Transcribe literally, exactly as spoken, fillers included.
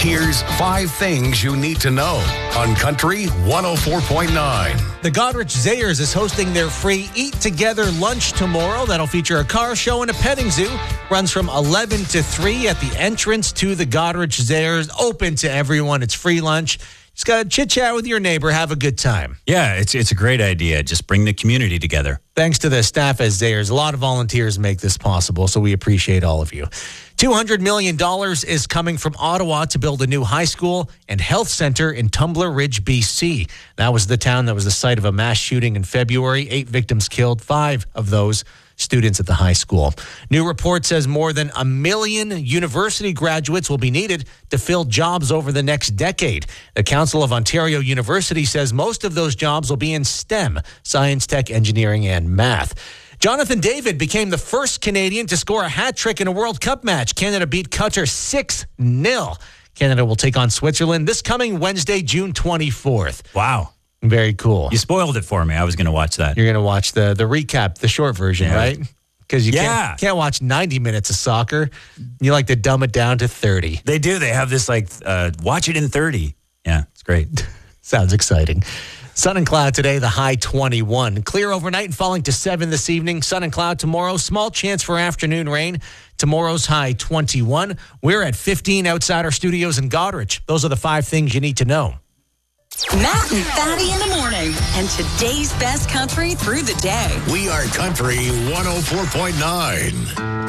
Here's five things you need to know on Country one oh four point nine. The Goderich Zayers is hosting their free Eat Together lunch tomorrow. That'll feature a car show and a petting zoo. Runs from eleven to three at the entrance to the Goderich Zayers. Open to everyone. It's free lunch. Just got to chit-chat with your neighbor. Have a good time. Yeah, it's it's a great idea. Just bring the community together. Thanks to the staff at Zayers. A lot of volunteers make this possible, so we appreciate all of you. two hundred million dollars is coming from Ottawa to build a new high school and health center in Tumbler Ridge, B C. That was the town that was the site of a mass shooting in February. Eight victims killed, five of those students at the high school. New report says more than a million university graduates will be needed to fill jobs over the next decade. The Council of Ontario University says most of those jobs will be in STEM, science, tech, engineering, and math. Jonathan David became the first Canadian to score a hat trick in a World Cup match. Canada beat Qatar six nil. Canada will take on Switzerland this coming Wednesday, June twenty-fourth. Wow. Very cool. You spoiled it for me. I was going to watch that. You're going to watch the the recap, the short version, Yeah. right? Because you Yeah. can't, can't watch ninety minutes of soccer. You like to dumb it down to thirty. They do. They have this like, uh, watch it in thirty. Yeah, it's great. Sounds exciting. Sun and cloud today, the high twenty-one. Clear overnight and falling to seven this evening. Sun and cloud tomorrow. Small chance for afternoon rain. Tomorrow's high twenty-one. We're at fifteen outside our studios in Goderich. Those are the five things you need to know. Matt and Fatty in the morning. And today's best country through the day. We are Country one oh four point nine.